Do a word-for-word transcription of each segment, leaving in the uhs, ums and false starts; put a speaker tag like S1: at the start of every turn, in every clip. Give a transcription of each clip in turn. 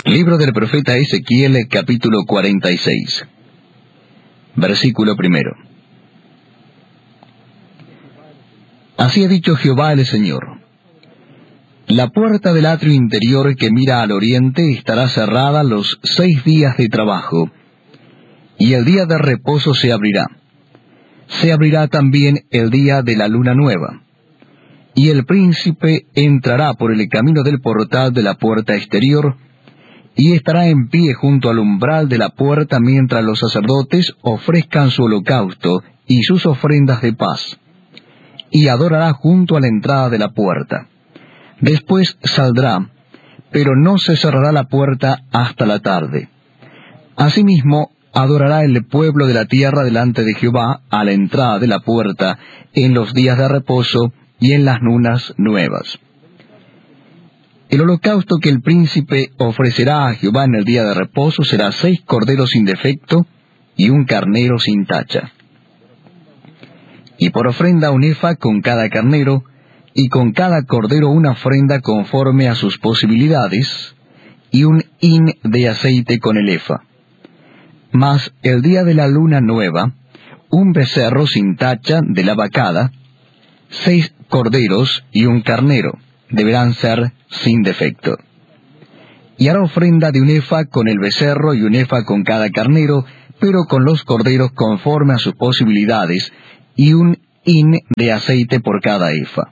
S1: Libro del profeta Ezequiel, capítulo cuarenta y seis. Versículo primero. Así ha dicho Jehová el Señor: la puerta del atrio interior que mira al oriente estará cerrada los seis días de trabajo, y el día de reposo se abrirá. Se abrirá también el día de la luna nueva. Y el príncipe entrará por el camino del portal de la puerta exterior, y estará en pie junto al umbral de la puerta mientras los sacerdotes ofrezcan su holocausto y sus ofrendas de paz, y adorará junto a la entrada de la puerta. Después saldrá, pero no se cerrará la puerta hasta la tarde. Asimismo, adorará el pueblo de la tierra delante de Jehová a la entrada de la puerta en los días de reposo y en las lunas nuevas. El holocausto que el príncipe ofrecerá a Jehová en el día de reposo será seis corderos sin defecto y un carnero sin tacha. Y por ofrenda un efa con cada carnero, y con cada cordero una ofrenda conforme a sus posibilidades, y un hin de aceite con el efa. Mas el día de la luna nueva, un becerro sin tacha de la vacada, seis corderos y un carnero, deberán ser sin defecto. Y hará ofrenda de un efa con el becerro y un efa con cada carnero, pero con los corderos conforme a sus posibilidades, y un hin de aceite por cada efa.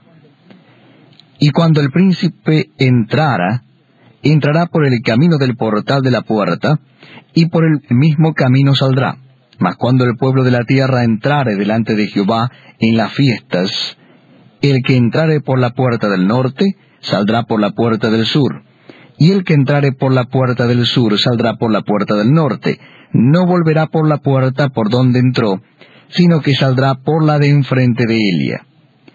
S1: Y cuando el príncipe entrara, entrará por el camino del portal de la puerta, y por el mismo camino saldrá. Mas cuando el pueblo de la tierra entrare delante de Jehová en las fiestas, el que entrare por la puerta del norte, saldrá por la puerta del sur, y el que entrare por la puerta del sur, saldrá por la puerta del norte. No volverá por la puerta por donde entró, sino que saldrá por la de enfrente de Elia.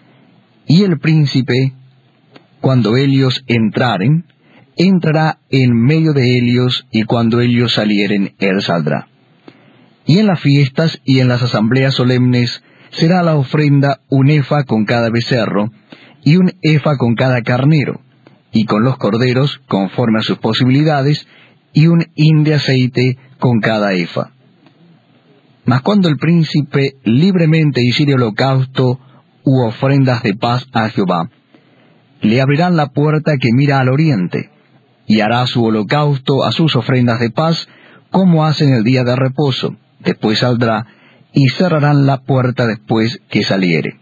S1: Y el príncipe, cuando ellos entraren, entrará en medio de ellos, y cuando ellos salieren, él saldrá. Y en las fiestas y en las asambleas solemnes será la ofrenda un efa con cada becerro, y un efa con cada carnero, y con los corderos, conforme a sus posibilidades, y un hin de aceite con cada efa. Mas cuando el príncipe libremente hiciere holocausto u ofrendas de paz a Jehová, le abrirán la puerta que mira al oriente, y hará su holocausto a sus ofrendas de paz, como hace en el día de reposo. Después saldrá, y cerrarán la puerta después que saliere.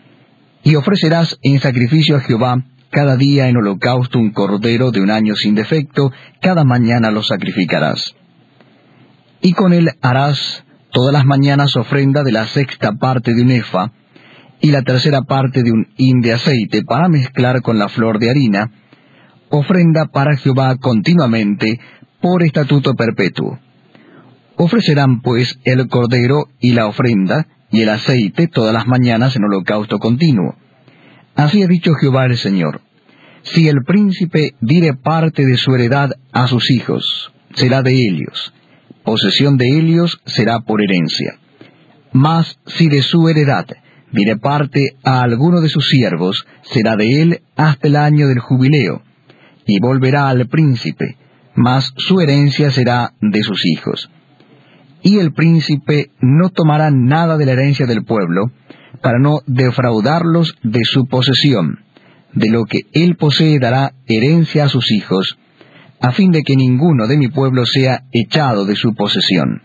S1: Y ofrecerás en sacrificio a Jehová cada día en holocausto un cordero de un año sin defecto, cada mañana lo sacrificarás. Y con él harás todas las mañanas ofrenda de la sexta parte de un efa, y la tercera parte de un hin de aceite para mezclar con la flor de harina, ofrenda para Jehová continuamente por estatuto perpetuo. Ofrecerán pues el cordero y la ofrenda y el aceite todas las mañanas en holocausto continuo. Así ha dicho Jehová el Señor: si el príncipe diere parte de su heredad a sus hijos, será de ellos, posesión de ellos será por herencia. Mas si de su heredad diere parte a alguno de sus siervos, será de él hasta el año del jubileo, y volverá al príncipe, mas su herencia será de sus hijos. Y el príncipe no tomará nada de la herencia del pueblo, para no defraudarlos de su posesión. De lo que él posee dará herencia a sus hijos, a fin de que ninguno de mi pueblo sea echado de su posesión.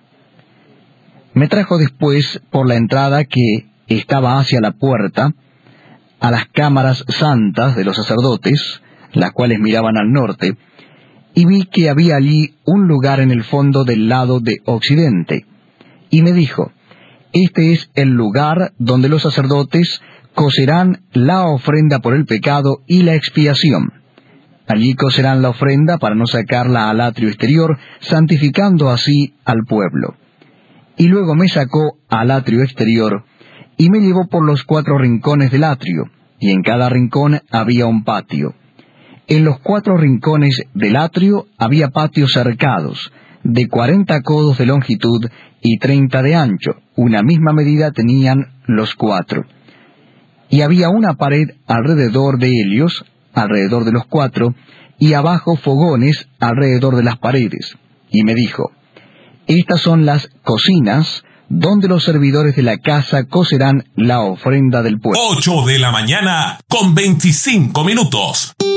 S1: Me trajo después por la entrada que estaba hacia la puerta, a las cámaras santas de los sacerdotes, las cuales miraban al norte, y vi que había allí un lugar en el fondo del lado de occidente. Y me dijo: este es el lugar donde los sacerdotes cocerán la ofrenda por el pecado y la expiación. Allí cocerán la ofrenda para no sacarla al atrio exterior, santificando así al pueblo. Y luego me sacó al atrio exterior, y me llevó por los cuatro rincones del atrio, y en cada rincón había un patio. En los cuatro rincones del atrio había patios cercados, de cuarenta codos de longitud y treinta de ancho, una misma medida tenían los cuatro. Y había una pared alrededor de ellos, alrededor de los cuatro, y abajo fogones alrededor de las paredes. Y me dijo, estas son las cocinas donde los servidores de la casa cocerán la ofrenda del pueblo.
S2: ocho de la mañana con veinticinco minutos.